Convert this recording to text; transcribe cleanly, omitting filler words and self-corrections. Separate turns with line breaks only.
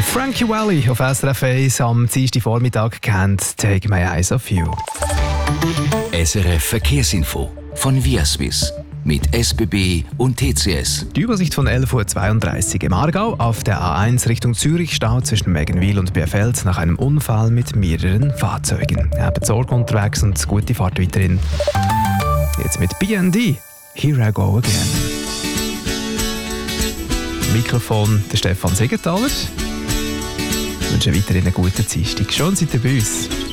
Frankie Valli auf SRF 1 am Dienstagvormittag kennt «Take My Eyes Off You».
SRF Verkehrsinfo von Viaswiss mit SBB und TCS.
Die Übersicht von 11.32 Uhr im Aargau. Auf der A1 Richtung Zürich Stau zwischen Meggenwil und Bielefeld nach einem Unfall mit mehreren Fahrzeugen. Eben Sorge unterwegs und gute Fahrt weiterhin. Jetzt mit BND. Here I Go Again. Mikrofon der Stefan Siegenthaler. Ich wünsche weiterhin einen guten Dienstag. Schön seid ihr bei uns.